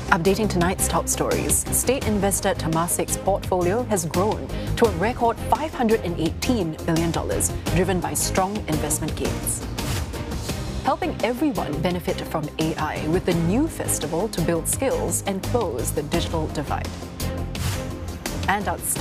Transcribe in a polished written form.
Updating tonight's top stories, state investor Temasek's portfolio has grown to a record $518 billion, driven by strong investment gains. Helping everyone benefit from AI with the new festival to build skills and close the digital divide. And